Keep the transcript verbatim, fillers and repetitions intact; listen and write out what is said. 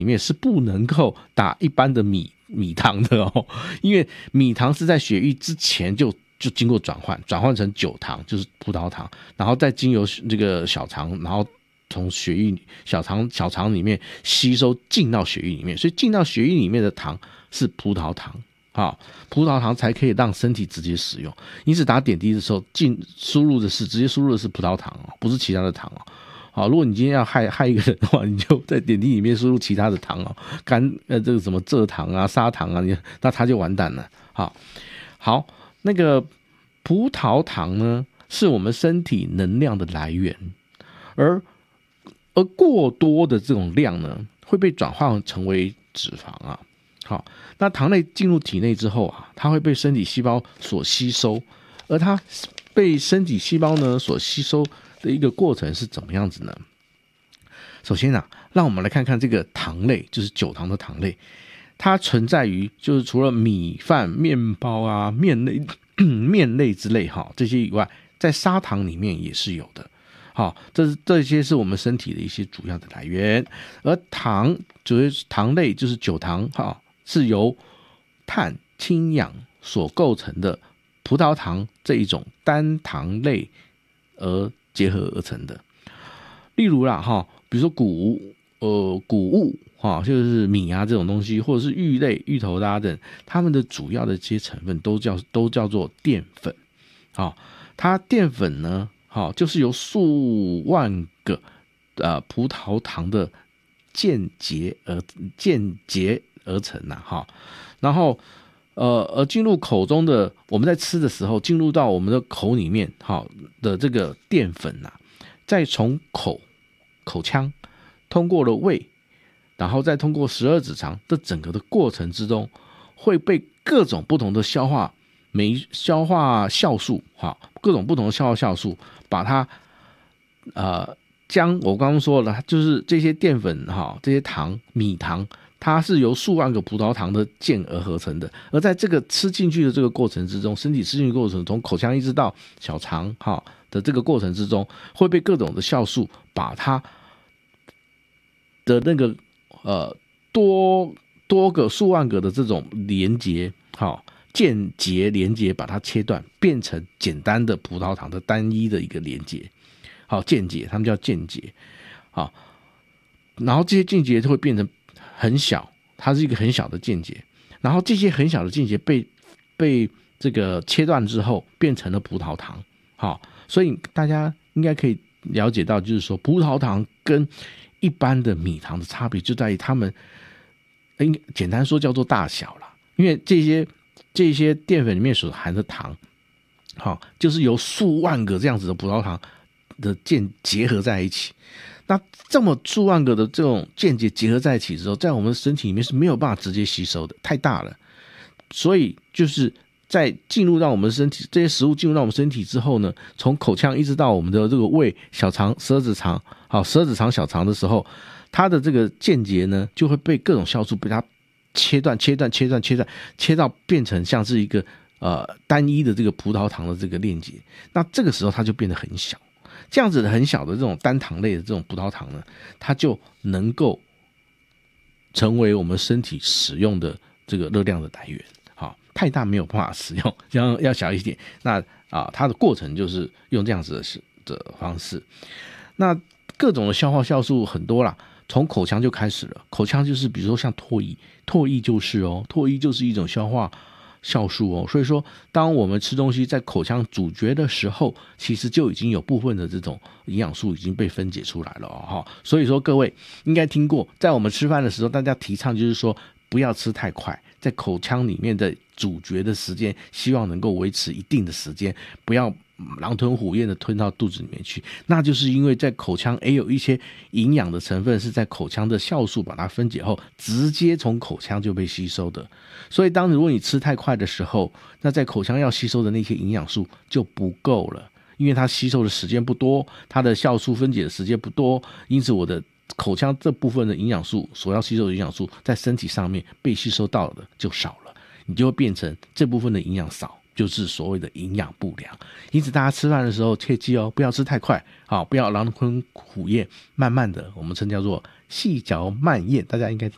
里面是不能够打一般的米米糖的哦，因为米糖是在血液之前就就经过转换，转换成酒糖，就是葡萄糖，然后再经由这个小肠，然后从血液小肠小肠里面吸收进到血液里面，所以进到血液里面的糖是葡萄糖。好，葡萄糖才可以让身体直接使用，因此打点滴的时候进输入的是直接输入的是葡萄糖哦，不是其他的糖哦。好，如果你今天要害害一个人的话，你就在点滴里面输入其他的糖哦，甘呃这个什么蔗糖啊、砂糖啊，你那他就完蛋了。好，好，那个葡萄糖呢，是我们身体能量的来源，而而过多的这种量呢，会被转换成为脂肪啊。好，那糖类进入体内之后啊，它会被身体细胞所吸收，而它被身体细胞呢所吸收的一个过程是怎么样子呢？首先啊，让我们来看看这个糖类，就是酒糖的糖类，它存在于就是除了米饭、面包啊、面类、面类之类哈这些以外，在砂糖里面也是有的。好，这是这些是我们身体的一些主要的来源，而糖主要是糖类，就是酒糖哈。是由碳、氢、氧所构成的葡萄糖这一种单糖类而结合而成的。例如啦哈，比如说谷呃谷物哈，就是米啊这种东西，或者是芋类、芋头啦等，它们的主要的这些成分都叫都叫做淀粉。好，它淀粉呢，好就是由数万个呃葡萄糖的间结而间结。而成呐、啊，哈，然后呃而进入口中的，我们在吃的时候进入到我们的口里面，好的这个淀粉呐、啊，再从口口腔通过了胃，然后再通过十二指肠的整个的过程之中，会被各种不同的消化酶、消化酵素，哈，各种不同的消化酵素把它呃将我刚刚说了，就是这些淀粉哈，这些糖米糖。它是由数万个葡萄糖的键而合成的，而在这个吃进去的这个过程之中，身体吃进去的过程，从口腔一直到小肠哈的这个过程之中，会被各种的酵素把它的那个呃多多个数万个的这种连结，好间接连结，把它切断，变成简单的葡萄糖的单一的一个连结，好间接，他们叫间接，好，然后这些间接就会变成。很小，它是一个很小的间接，然后这些很小的间接被被这个切断之后，变成了葡萄糖。好，所以大家应该可以了解到，就是说葡萄糖跟一般的米糖的差别就在于它们，简单说叫做大小啦，因为这些这些淀粉里面所含的糖，好，就是由数万个这样子的葡萄糖的键结合在一起。那这么数万个的这种间接结合在一起之后，在我们身体里面是没有办法直接吸收的，太大了。所以就是在进入到我们身体，这些食物进入到我们身体之后呢，从口腔一直到我们的这个胃、小肠、十二指肠，好，十二指肠、小肠的时候，它的这个间接呢，就会被各种酵素被它切断、切断、切断、切断，切到变成像是一个呃单一的这个葡萄糖的这个链接。那这个时候它就变得很小。这样子的很小的这种单糖类的这种葡萄糖呢，它就能够成为我们身体使用的这个热量的来源。好，太大没有办法使用，要要小一点。那啊，它的过程就是用这样子的的方式。那各种的消化酵素很多啦，从口腔就开始了。口腔就是比如说像唾液，唾液就是哦，唾液就是一种消化。酵素哦，所以说当我们吃东西在口腔咀嚼的时候，其实就已经有部分的这种营养素已经被分解出来了哦。所以说各位应该听过，在我们吃饭的时候，大家提倡就是说不要吃太快，在口腔里面的咀嚼的时间，希望能够维持一定的时间，不要狼吞虎咽的吞到肚子里面去。那就是因为在口腔也有一些营养的成分是在口腔的酵素把它分解后，直接从口腔就被吸收的。所以当如果你吃太快的时候，那在口腔要吸收的那些营养素就不够了，因为它吸收的时间不多，它的酵素分解的时间不多，因此我的口腔这部分的营养素所要吸收的营养素在身体上面被吸收到的就少了，你就会变成这部分的营养少，就是所谓的营养不良。因此大家吃饭的时候切记哦，不要吃太快，好，不要狼吞虎咽，慢慢的我们称叫做细嚼慢咽，大家应该